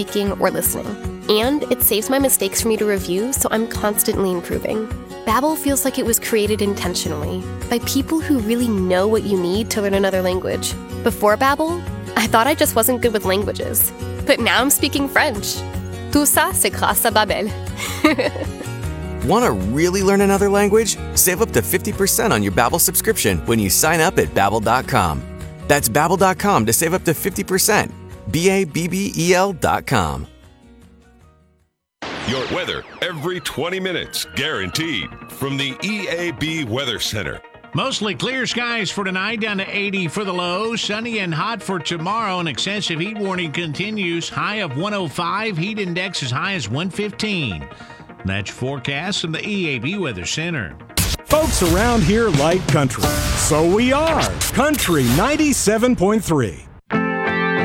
speaking or listening. And it saves my mistakes for me to review, so I'm constantly improving. Babbel feels like it was created intentionally by people who really know what you need to learn another language. Before Babbel, I thought I just wasn't good with languages. But now I'm speaking French. Tout ça, c'est grâce à Babbel. Want to really learn another language? Save up to 50% on your Babbel subscription when you sign up at Babbel.com. That's Babbel.com to save up to 50%. Babbel.com. Your weather every 20 minutes, guaranteed. From the EAB Weather Center. Mostly clear skies for tonight, down to 80 for the low. Sunny and hot for tomorrow. An excessive heat warning continues. High of 105. Heat index as high as 115. That's your forecast from the EAB Weather Center. Folks around here like country. So we are Country 97.3.